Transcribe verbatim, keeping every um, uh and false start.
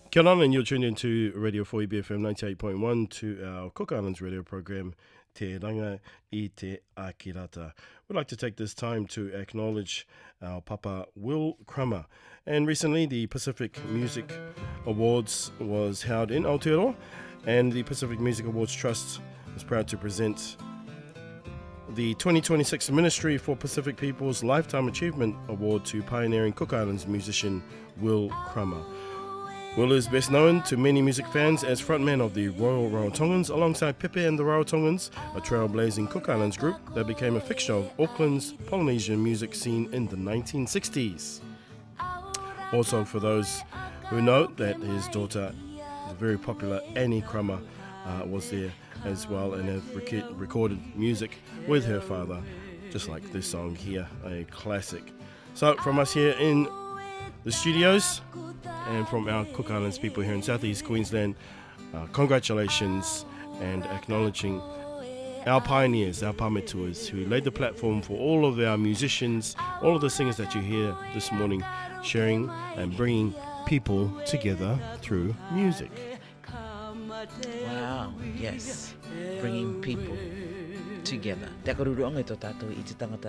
Kia ora, and you're tuned into Radio four E B F M ninety-eight point one to our Cook Islands radio program, Te Ranga I Te Akirata. We'd like to take this time to acknowledge our Papa Will Crummer. And recently the Pacific Music Awards was held in Aotearoa, and the Pacific Music Awards Trust is proud to present the twenty twenty-six Ministry for Pacific People's Lifetime Achievement Award to pioneering Cook Islands musician Will Crummer. Will is best known to many music fans as frontman of the Royal Rarotongans, alongside Pepe and the Rarotongans, a trailblazing Cook Islands group that became a fixture of Auckland's Polynesian music scene in the nineteen sixties. Also, for those who know that his daughter, the very popular Annie Crummer, uh, was there as well and have rec- recorded music with her father, just like this song here, a classic. So, from us here in the studios, and from our Cook Islands people here in Southeast Queensland, uh, congratulations and acknowledging our pioneers, our pametuas, who laid the platform for all of our musicians, all of the singers that you hear this morning, sharing and bringing people together through music. Wow, yes, bringing people together. Te akaruruanga i tō tātou i te tangata